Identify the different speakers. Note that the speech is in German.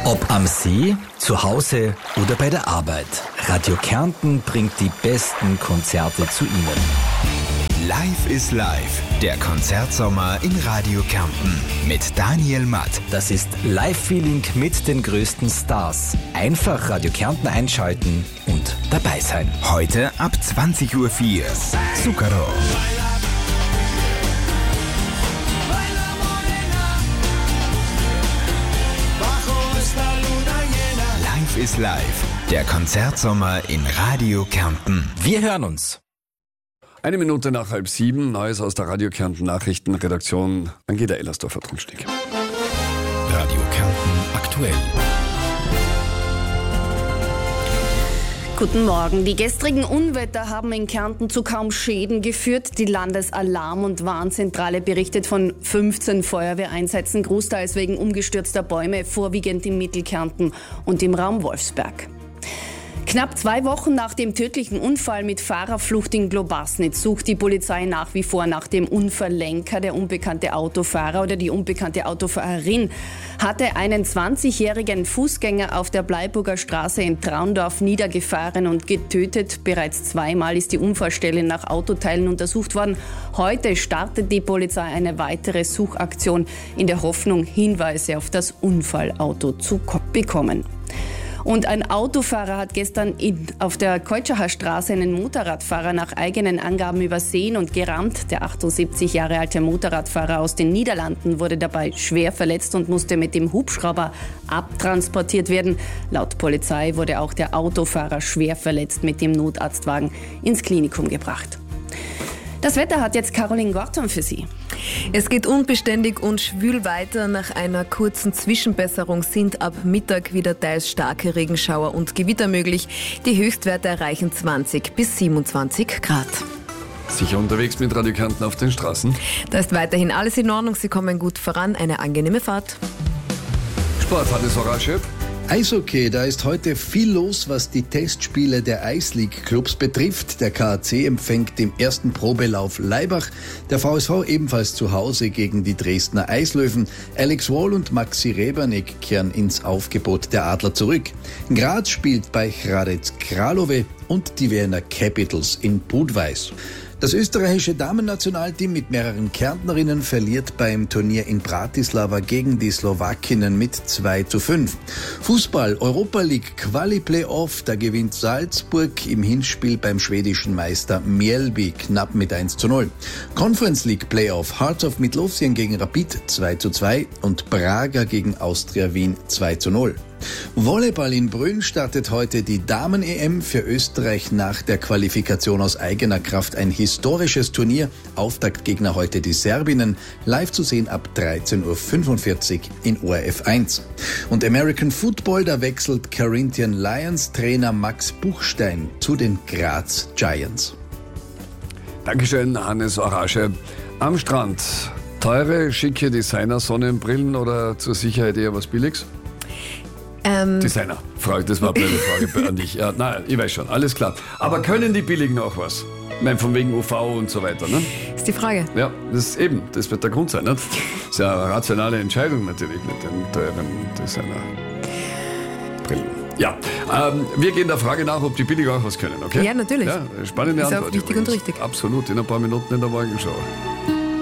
Speaker 1: Ob am See, zu Hause oder bei der Arbeit, Radio Kärnten bringt die besten Konzerte zu Ihnen.
Speaker 2: Live is Live, der Konzertsommer in Radio Kärnten mit Daniel Matt.
Speaker 1: Das ist Live-Feeling mit den größten Stars. Einfach Radio Kärnten einschalten und dabei sein.
Speaker 2: Heute ab 20.04 Uhr. Zucchero. Live is Live, der Konzertsommer in Radio Kärnten.
Speaker 1: Wir hören uns.
Speaker 3: 1 Minute nach 6:30, Neues aus der Radio Kärnten Nachrichtenredaktion. Angela Ellersdorfer-Trunschnick.
Speaker 2: Radio Kärnten aktuell.
Speaker 4: Guten Morgen. Die gestrigen Unwetter haben in Kärnten zu kaum Schäden geführt. Die Landesalarm- und Warnzentrale berichtet von 15 Feuerwehreinsätzen, großteils wegen umgestürzter Bäume, vorwiegend in Mittelkärnten und im Raum Wolfsberg. Knapp 2 Wochen nach dem tödlichen Unfall mit Fahrerflucht in Globasnitz sucht die Polizei nach wie vor nach dem Unfalllenker. Der unbekannte Autofahrer oder die unbekannte Autofahrerin hatte einen 20-jährigen Fußgänger auf der Bleiburger Straße in Traundorf niedergefahren und getötet. Bereits 2-mal ist die Unfallstelle nach Autoteilen untersucht worden. Heute startet die Polizei eine weitere Suchaktion in der Hoffnung, Hinweise auf das Unfallauto zu bekommen. Und ein Autofahrer hat gestern auf der Keutschachar Straße einen Motorradfahrer nach eigenen Angaben übersehen und gerammt. Der 78 Jahre alte Motorradfahrer aus den Niederlanden wurde dabei schwer verletzt und musste mit dem Hubschrauber abtransportiert werden. Laut Polizei wurde auch der Autofahrer schwer verletzt mit dem Notarztwagen ins Klinikum gebracht. Das Wetter hat jetzt Caroline Gorton für Sie.
Speaker 5: Es geht unbeständig und schwül weiter. Nach einer kurzen Zwischenbesserung sind ab Mittag wieder teils starke Regenschauer und Gewitter möglich. Die Höchstwerte erreichen 20 bis 27 Grad.
Speaker 3: Sicher unterwegs mit Radio Kärnten auf den Straßen?
Speaker 5: Da ist weiterhin alles in Ordnung. Sie kommen gut voran. Eine angenehme Fahrt.
Speaker 3: Sport, Hannes Oraschep.
Speaker 6: Eishockey, da ist heute viel los, was die Testspiele der Eisleague-Clubs betrifft. Der KAC empfängt im ersten Probelauf Laibach, der VSV ebenfalls zu Hause gegen die Dresdner Eislöwen. Alex Wall und Maxi Rebernik kehren ins Aufgebot der Adler zurück. Graz spielt bei Hradec Kralove und die Wiener Capitals in Budweis. Das österreichische Damen-Nationalteam mit mehreren Kärntnerinnen verliert beim Turnier in Bratislava gegen die Slowakinnen mit 2:5. Fußball, Europa League Quali-Playoff, da gewinnt Salzburg im Hinspiel beim schwedischen Meister Mjällby knapp mit 1:0. Conference League Playoff, Hearts of Midlothian gegen Rapid 2:2 und Braga gegen Austria Wien 2:0. Volleyball in Brünn startet heute die Damen-EM für Österreich nach der Qualifikation aus eigener Kraft. Ein historisches Turnier. Auftaktgegner heute die Serbinnen. Live zu sehen ab 13:45 Uhr in ORF 1. Und American Football, da wechselt Carinthian Lions Trainer Max Buchstein zu den Graz Giants.
Speaker 3: Dankeschön, Hannes Oraschep. Am Strand, teure, schicke Designer-Sonnenbrillen oder zur Sicherheit eher was Billiges? Designer. Das war eine Frage an dich. Ja, nein, ich weiß schon, alles klar. Aber können die billigen auch was? Ich meine, von wegen UV und so weiter, ne?
Speaker 5: Ist die Frage.
Speaker 3: Ja, das wird der Grund sein, ne? Das ist ja eine rationale Entscheidung natürlich mit den teuren Designerbrillen. Ja, wir gehen der Frage nach, ob die billigen auch was können, okay?
Speaker 5: Ja, natürlich.
Speaker 3: Ja, spannende
Speaker 5: ist
Speaker 3: Antwort.
Speaker 5: Ist auch wichtig
Speaker 3: übrigens.
Speaker 5: und richtig.
Speaker 3: Absolut, in ein paar Minuten in der Morgenschau.